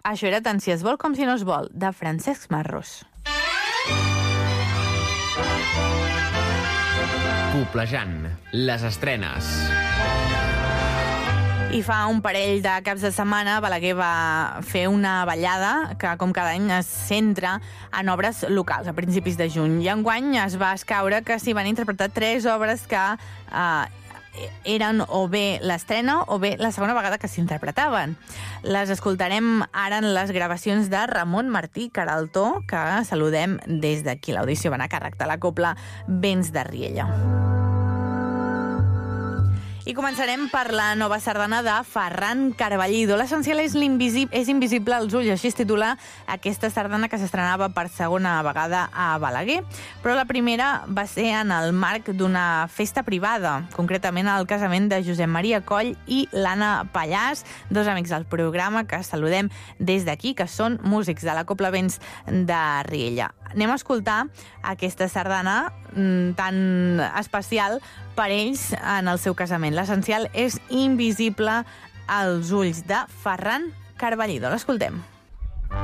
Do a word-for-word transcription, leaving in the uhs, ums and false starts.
Això era Tant si es vol com si no es vol, de Francesc Marros. Coplejant, les estrenes. I fa un parell de caps de setmana Balaguer va fer una ballada que, com cada any, es centra en obres locals a principis de juny. I enguany es va escaure que s'hi van interpretar tres obres que eh, eren o bé l'estrena o bé la segona vegada que s'interpretaven. Les escoltarem ara en les gravacions de Ramon Martí Caraltó, que saludem des d'aquí. L'audició va anar a càrrec de la cobla Vents de Riella. I començarem per la nova sardana de Ferran Carballido. L'essencial és, és invisible als ulls, així es titula aquesta sardana que s'estrenava per segona vegada a Balaguer. Però la primera va ser en el marc d'una festa privada, concretament al casament de Josep Maria Coll i l'Anna Pallàs, dos amics del programa que saludem des d'aquí, que són músics de la Cobla Vents de Riella. Anem a escoltar aquesta sardana tan especial per ells en el seu casament. L'essencial és invisible als ulls, de Ferran Carballido. L'escoltem.